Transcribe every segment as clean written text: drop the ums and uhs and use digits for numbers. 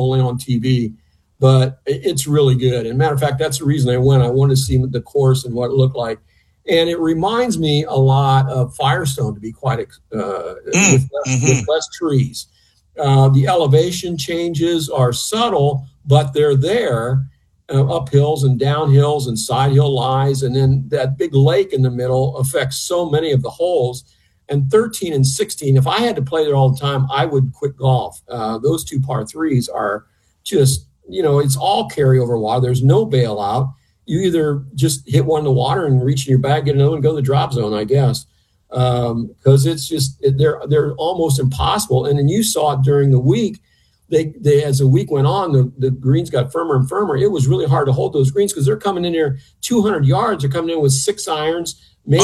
only on TV, but it's really good. And matter of fact, that's the reason I went. I wanted to see the course and what it looked like. And it reminds me a lot of Firestone, to be quite with less trees. The elevation changes are subtle, but they're there, up hills and down hills and side hill lies. And then that big lake in the middle affects so many of the holes. And 13 and 16, if I had to play there all the time, I would quit golf. Those two par threes are just, it's all carryover water. There's no bailout. You either just hit one in the water and reach in your bag, get another one, go to the drop zone, I guess. Because it's just, they're almost impossible. And then you saw it during the week. They as the week went on, the greens got firmer and firmer. It was really hard to hold those greens because they're coming in there 200 yards. They're coming in with 6 irons, maybe.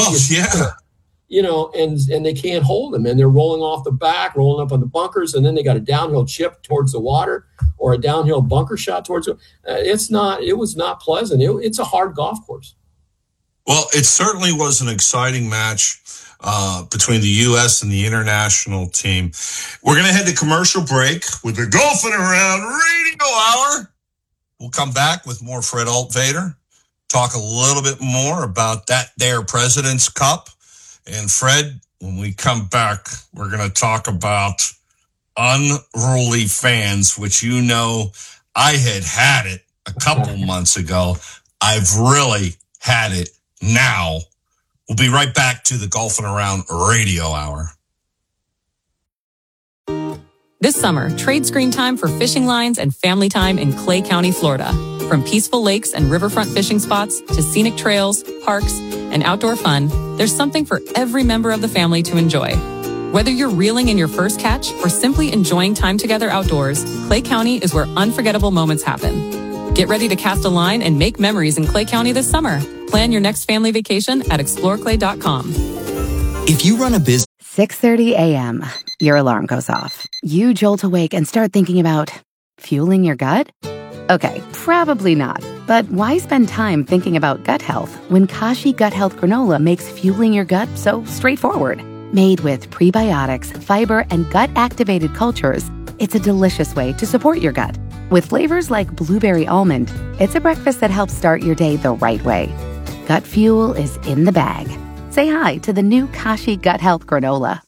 And they can't hold them. And they're rolling off the back, rolling up on the bunkers. And then they got a downhill chip towards the water or a downhill bunker shot towards it. It was not pleasant. It's a hard golf course. Well, it certainly was an exciting match between the U.S. and the international team. We're going to head to commercial break with the Golfing Around Radio Hour. We'll come back with more Fred Altvater, talk a little bit more about that there President's Cup. And Fred, when we come back, we're going to talk about unruly fans, which I had it a couple months ago. I've really had it now. We'll be right back to the Golfing Around Radio Hour. This summer, trade screen time for fishing lines and family time in Clay County, Florida. From peaceful lakes and riverfront fishing spots to scenic trails, parks, and outdoor fun, there's something for every member of the family to enjoy. Whether you're reeling in your first catch or simply enjoying time together outdoors, Clay County is where unforgettable moments happen. Get ready to cast a line and make memories in Clay County this summer. Plan your next family vacation at exploreclay.com. If you run a business... 6:30 a.m. Your alarm goes off. You jolt awake and start thinking about fueling your gut? Okay, probably not. But why spend time thinking about gut health when Kashi Gut Health Granola makes fueling your gut so straightforward? Made with prebiotics, fiber, and gut-activated cultures, it's a delicious way to support your gut. With flavors like blueberry almond, it's a breakfast that helps start your day the right way. Gut fuel is in the bag. Say hi to the new Kashi Gut Health Granola.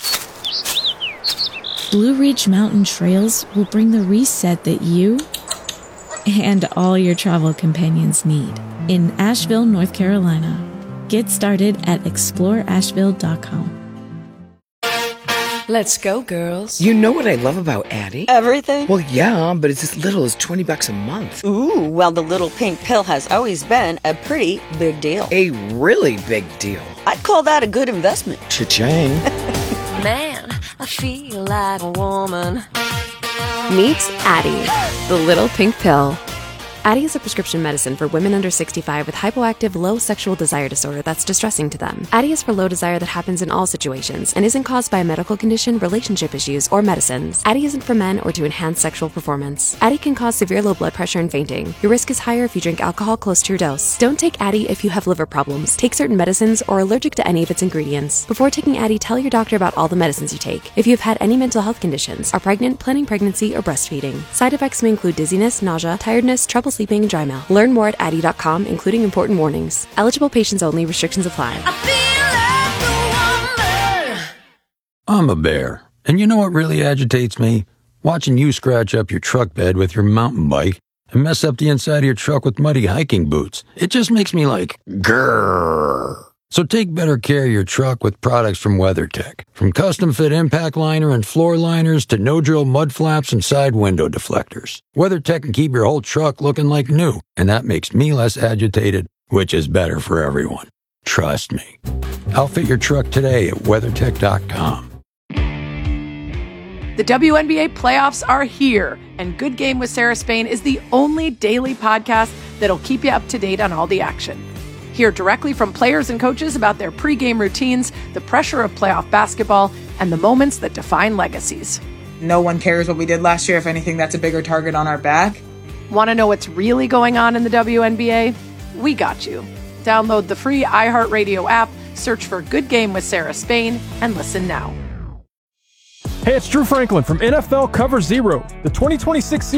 Blue Ridge Mountain Trails will bring the reset that you and all your travel companions need in Asheville, North Carolina. Get started at exploreasheville.com. Let's go, girls. You know what I love about Addie? Everything? Well, yeah, but it's as little as $20 a month. Ooh, well, the little pink pill has always been a pretty big deal. A really big deal. I'd call that a good investment. Cha-ching. Man, I feel like a woman. Meet Addie, the little pink pill. Addie is a prescription medicine for women under 65 with hypoactive low sexual desire disorder that's distressing to them. Addie is for low desire that happens in all situations and isn't caused by a medical condition, relationship issues, or medicines. Addie isn't for men or to enhance sexual performance. Addie can cause severe low blood pressure and fainting. Your risk is higher if you drink alcohol close to your dose. Don't take Addie if you have liver problems, take certain medicines, or are allergic to any of its ingredients. Before taking Addie, tell your doctor about all the medicines you take. If you have had any mental health conditions, are pregnant, planning pregnancy, or breastfeeding. Side effects may include dizziness, nausea, tiredness, trouble sleeping, and dry mouth. Learn more at Addie.com, including important warnings. Eligible patients only. Restrictions apply. I'm a bear, and you know what really agitates me? Watching you scratch up your truck bed with your mountain bike and mess up the inside of your truck with muddy hiking boots. It just makes me like, grrr. So take better care of your truck with products from WeatherTech. From custom-fit impact liner and floor liners to no-drill mud flaps and side window deflectors. WeatherTech can keep your whole truck looking like new, and that makes me less agitated, which is better for everyone. Trust me. Outfit your truck today at WeatherTech.com. The WNBA playoffs are here, and Good Game with Sarah Spain is the only daily podcast that'll keep you up to date on all the action. Hear directly from players and coaches about their pregame routines, the pressure of playoff basketball, and the moments that define legacies. No one cares what we did last year. If anything, that's a bigger target on our back. Want to know what's really going on in the WNBA? We got you. Download the free iHeartRadio app, search for Good Game with Sarah Spain, and listen now. Hey, it's Drew Franklin from NFL Cover Zero. The 2026 season